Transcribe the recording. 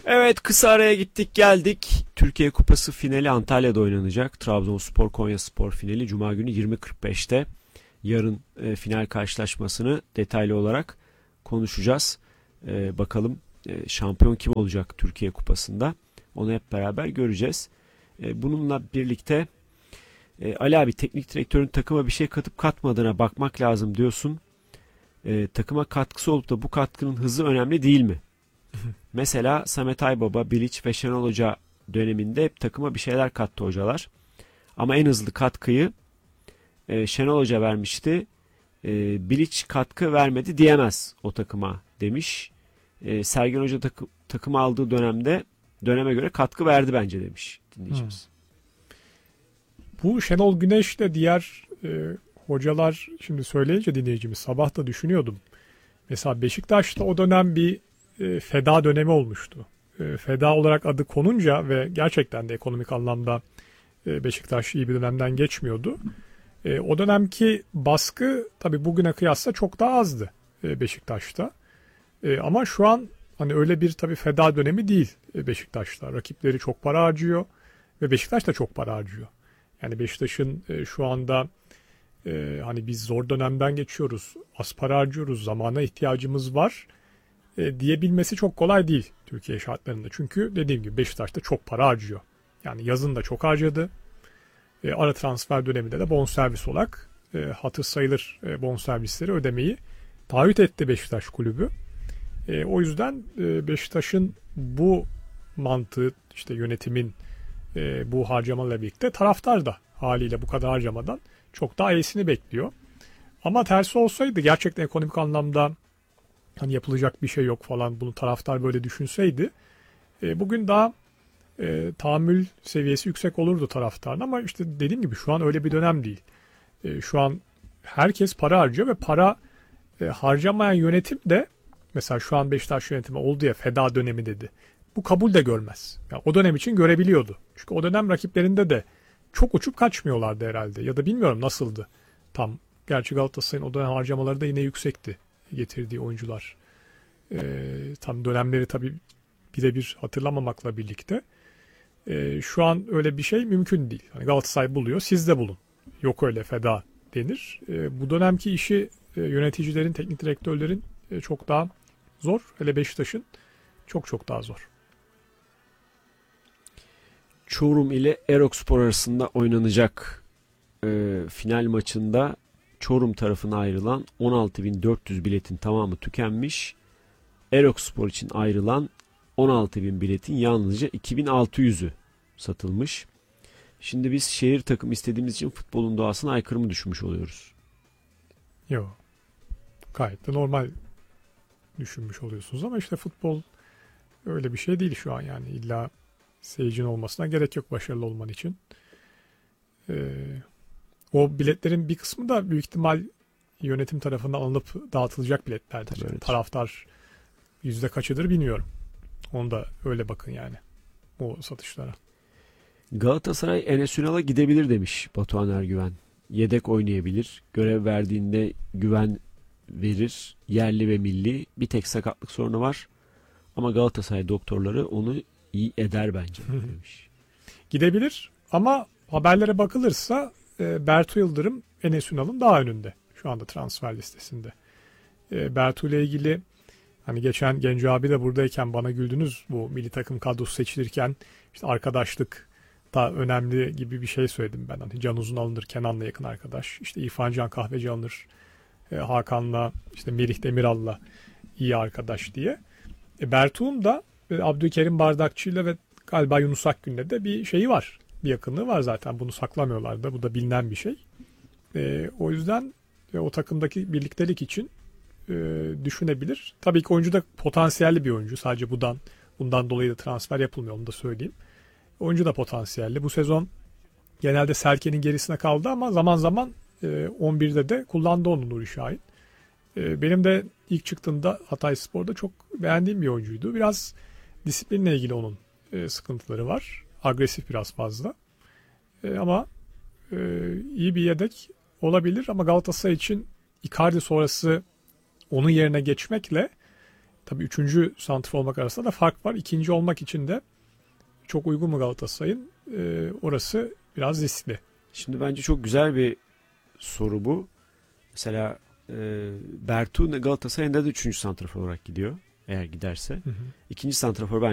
Evet, kısa araya gittik geldik. Türkiye Kupası finali Antalya'da oynanacak. Trabzonspor Konyaspor finali Cuma günü 20.45'te. Yarın final karşılaşmasını detaylı olarak konuşacağız. Bakalım şampiyon kim olacak Türkiye Kupası'nda. Onu hep beraber göreceğiz. Bununla birlikte Ali abi, teknik direktörün takıma bir şey katıp katmadığına bakmak lazım diyorsun. Takıma katkısı olup da bu katkının hızı önemli değil mi? Mesela Samet Aybaba, Bilic ve Şenol Hoca döneminde hep takıma bir şeyler kattı hocalar. Ama en hızlı katkıyı Şenol Hoca vermişti. Bilic katkı vermedi diyemez o takıma demiş. Sergen Hoca takımı aldığı döneme göre katkı verdi bence demiş dinleyicimiz. Bu Şenol Güneş de diğer hocalar şimdi söyleyince dinleyicimiz sabah da düşünüyordum. Mesela Beşiktaş'ta o dönem bir feda dönemi olmuştu. Feda olarak adı konunca ve gerçekten de ekonomik anlamda Beşiktaş iyi bir dönemden geçmiyordu. O dönemki baskı tabii bugüne kıyasla çok daha azdı Beşiktaş'ta. Ama şu an hani öyle bir tabii feda dönemi değil Beşiktaş'ta. Rakipleri çok para harcıyor ve Beşiktaş da çok para harcıyor. Yani Beşiktaş'ın şu anda hani biz zor dönemden geçiyoruz, az para harcıyoruz, zamana ihtiyacımız var diyebilmesi çok kolay değil Türkiye şartlarında. Çünkü dediğim gibi Beşiktaş da çok para harcıyor. Yani yazın da çok harcadı. Ara transfer döneminde de bonservis olarak hatır sayılır bonservisleri ödemeyi taahhüt etti Beşiktaş kulübü. O yüzden Beşiktaş'ın bu mantığı, işte yönetimin bu harcamalarla birlikte taraftar da haliyle bu kadar harcamadan çok daha iyisini bekliyor. Ama tersi olsaydı, gerçekten ekonomik anlamda hani yapılacak bir şey yok falan, bunu taraftar böyle düşünseydi bugün daha tahammül seviyesi yüksek olurdu taraftarın. Ama işte dediğim gibi şu an öyle bir dönem değil. Şu an herkes para harcıyor ve para harcamayan yönetim de, mesela şu an Beşiktaş yönetimi oldu ya, feda dönemi dedi. Bu kabul de görmez. Yani o dönem için görebiliyordu. Çünkü o dönem rakiplerinde de çok uçup kaçmıyorlardı herhalde. Ya da bilmiyorum nasıldı tam. Gerçi Galatasaray'ın o dönem harcamaları da yine yüksekti, getirdiği oyuncular. Tam dönemleri tabii birebir hatırlamamakla birlikte. Şu an öyle bir şey mümkün değil. Hani Galatasaray buluyor, siz de bulun. Yok öyle feda denir. Bu dönemki işi yöneticilerin, teknik direktörlerin çok daha zor. Hele Beşiktaş'ın çok çok daha zor. Çorum ile Erokspor arasında oynanacak final maçında Çorum tarafına ayrılan 16.400 biletin tamamı tükenmiş. Erokspor için ayrılan 16.000 biletin yalnızca 2.600'ü satılmış. Şimdi biz şehir takım istediğimiz için futbolun doğasına aykırı mı düşünmüş oluyoruz? Yok. Gayet de normal düşünmüş oluyorsunuz ama işte futbol öyle bir şey değil şu an yani. İlla seyircinin olmasına gerek yok başarılı olman için. O biletlerin bir kısmı da büyük ihtimal yönetim tarafından alınıp dağıtılacak biletlerdir. Evet. Taraftar yüzde kaçıdır bilmiyorum. Onu da öyle bakın yani o satışlara. Galatasaray Enes Ünal'a gidebilir demiş Batuhan Ergüven. Yedek oynayabilir. Görev verdiğinde güven verir. Yerli ve milli. Bir tek sakatlık sorunu var. Ama Galatasaray doktorları onu iyi eder bence demiş. Gidebilir ama haberlere bakılırsa Bertu Yıldırım Enes Ünal'ın daha önünde şu anda transfer listesinde. Bertu ile ilgili hani geçen Genco abi de buradayken bana güldünüz, bu milli takım kadrosu seçilirken işte arkadaşlık da önemli gibi bir şey söyledim ben. Hani Can Uzun alınır, Kenan'la yakın arkadaş. İşte İrfan Can Kahveci alınır, Hakan'la işte Merih Demiral'la iyi arkadaş diye. Bertu'nun da Abdülkerim Bardakçı'yla ve galiba Yunus Akgün'le de bir şeyi var. Bir yakınlığı var zaten. Bunu saklamıyorlar da. Bu da bilinen bir şey. O yüzden o takımdaki birliktelik için düşünebilir. Tabii ki oyuncu da potansiyelli bir oyuncu. Sadece bundan dolayı da transfer yapılmıyor. Onu da söyleyeyim. Oyuncu da potansiyelli. Bu sezon genelde Selke'nin gerisine kaldı ama zaman zaman 11'de de kullandı onu Nuri Şahin. Benim de ilk çıktığında Hatayspor'da çok beğendiğim bir oyuncuydu. Biraz disiplinle ilgili onun sıkıntıları var. Agresif biraz fazla. Ama iyi bir yedek olabilir. Ama Galatasaray için Icardi sonrası onun yerine geçmekle Tabii 3. santrfor olmak arasında da fark var. 2. olmak için de çok uygun mu Galatasaray'ın? Orası biraz riskli. Şimdi bence çok güzel bir soru bu. Mesela Bertu Galatasaray'ın da 3. santrafor olarak gidiyor. Eğer giderse. Hı hı. 2. santrafor